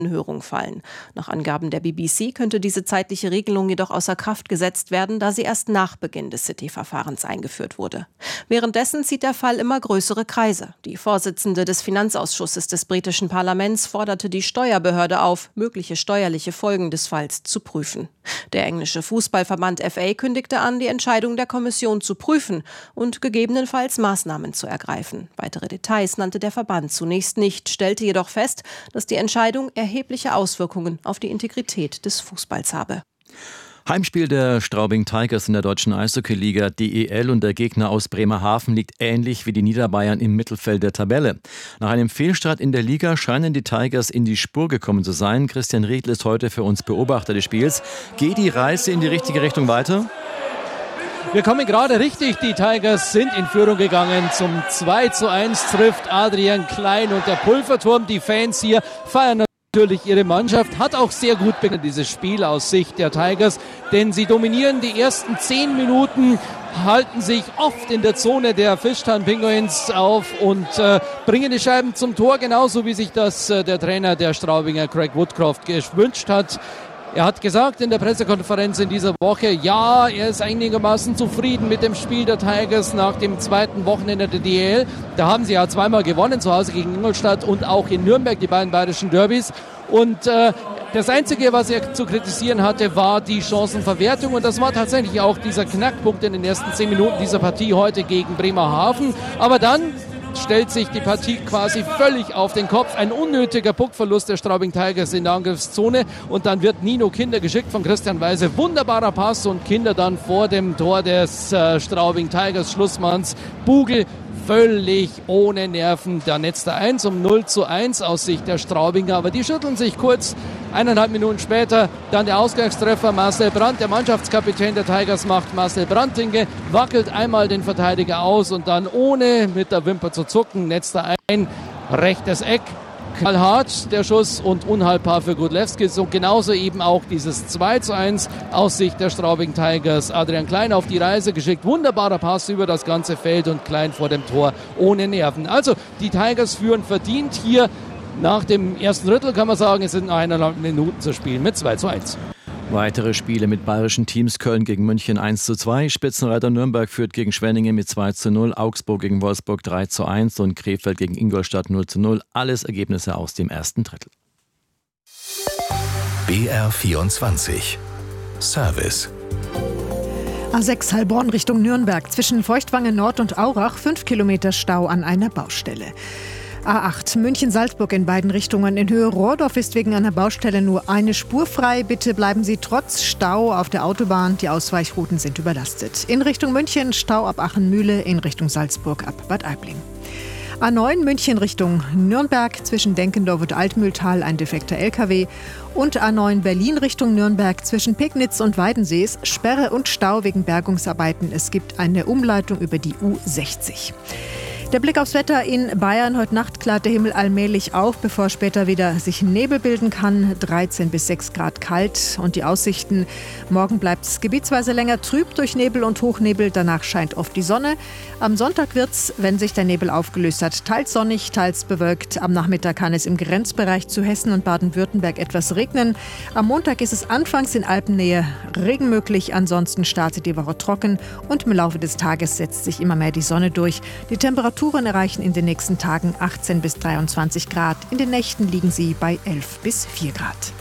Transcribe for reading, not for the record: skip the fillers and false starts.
Anhörung fallen. Nach Angaben der BBC könnte diese zeitliche Regelung jedoch außer Kraft gesetzt werden, da sie erst nach Beginn des City-Verfahrens eingeführt wurde. Währenddessen zieht der Fall immer größere Kreise. Die Vorsitzende des Finanzausschusses des britischen Parlaments forderte die Steuerbehörde auf, mögliche steuerliche Folgen des Falls zu prüfen. Der englische Fußballverband FA kündigte an, die Entscheidung der Kommission zu prüfen und gegebenenfalls Maßnahmen zu ergreifen. Weitere Details nannte der Verband zunächst nicht, stellte jedoch fest, dass die Entscheidung erhebliche Auswirkungen auf die Integrität des Fußballs habe. Heimspiel der Straubing Tigers in der deutschen Eishockey-Liga DEL und der Gegner aus Bremerhaven liegt ähnlich wie die Niederbayern im Mittelfeld der Tabelle. Nach einem Fehlstart in der Liga scheinen die Tigers in die Spur gekommen zu sein. Christian Riedl ist heute für uns Beobachter des Spiels. Geht die Reise in die richtige Richtung weiter? Wir kommen gerade richtig. Die Tigers sind in Führung gegangen. Zum 2:1 trifft Adrian Klein und der Pulverturm. Die Fans hier feiern natürlich ihre Mannschaft. Hat auch sehr gut begonnen, dieses Spiel aus Sicht der Tigers. Denn sie dominieren die ersten 10 Minuten, halten sich oft in der Zone der Fishtown Penguins auf und bringen die Scheiben zum Tor. Genauso wie sich das der Trainer der Straubinger, Craig Woodcroft, gewünscht hat. Er hat gesagt in der Pressekonferenz in dieser Woche, ja, er ist einigermaßen zufrieden mit dem Spiel der Tigers nach dem zweiten Wochenende der DEL. Da haben sie ja zweimal gewonnen, zu Hause gegen Ingolstadt und auch in Nürnberg, die beiden bayerischen Derbys. Und das Einzige, was er zu kritisieren hatte, war die Chancenverwertung. Und das war tatsächlich auch dieser Knackpunkt in den ersten 10 Minuten dieser Partie heute gegen Bremerhaven. Aber dann stellt sich die Partie quasi völlig auf den Kopf. Ein unnötiger Puckverlust der Straubing Tigers in der Angriffszone. Und dann wird Nino Kinder geschickt von Christian Weise. Wunderbarer Pass und Kinder dann vor dem Tor des Straubing Tigers Schlussmanns. Bugel völlig ohne Nerven. Da netzt er 1 um 0:1 aus Sicht der Straubinger. Aber die schütteln sich kurz. 1,5 Minuten später dann der Ausgleichstreffer. Marcel Brandt, der Mannschaftskapitän der Tigers, macht Marcel Brantinge, wackelt einmal den Verteidiger aus und dann ohne mit der Wimper zu zucken, netzt er ein. Rechtes Eck. Knallhart der Schuss und unhaltbar für Godlewskis und genauso eben auch dieses 2:1 aus Sicht der Straubing Tigers. Adrian Klein auf die Reise geschickt, wunderbarer Pass über das ganze Feld und Klein vor dem Tor ohne Nerven. Also die Tigers führen verdient hier. Nach dem ersten Drittel kann man sagen, es sind noch 1,5 Minuten zu spielen mit 2:1. Weitere Spiele mit bayerischen Teams: Köln gegen München 1:2, Spitzenreiter Nürnberg führt gegen Schwenningen mit 2:0, Augsburg gegen Wolfsburg 3:1 und Krefeld gegen Ingolstadt 0:0. Alles Ergebnisse aus dem ersten Drittel. BR24 Service. A6 Heilbronn Richtung Nürnberg. Zwischen Feuchtwangen Nord und Aurach 5 Kilometer Stau an einer Baustelle. A8 München-Salzburg in beiden Richtungen. In Höhe Rohrdorf ist wegen einer Baustelle nur eine Spur frei. Bitte bleiben Sie trotz Stau auf der Autobahn. Die Ausweichrouten sind überlastet. In Richtung München Stau ab Achenmühle, in Richtung Salzburg ab Bad Aibling. A9 München Richtung Nürnberg, zwischen Denkendorf und Altmühltal ein defekter LKW. Und A9 Berlin Richtung Nürnberg, zwischen Pegnitz und Weidensees Sperre und Stau wegen Bergungsarbeiten. Es gibt eine Umleitung über die U60. Der Blick aufs Wetter in Bayern. Heute Nacht klart der Himmel allmählich auf, bevor später wieder sich Nebel bilden kann. 13 bis 6 Grad kalt. Und die Aussichten: Morgen bleibt es gebietsweise länger trüb durch Nebel und Hochnebel. Danach scheint oft die Sonne. Am Sonntag wird es, wenn sich der Nebel aufgelöst hat, teils sonnig, teils bewölkt. Am Nachmittag kann es im Grenzbereich zu Hessen und Baden-Württemberg etwas regnen. Am Montag ist es anfangs in Alpennähe Regen möglich. Ansonsten startet die Woche trocken. Und im Laufe des Tages setzt sich immer mehr die Sonne durch. Die Temperaturen erreichen in den nächsten Tagen 18 bis 23 Grad. In den Nächten liegen sie bei 11 bis 4 Grad.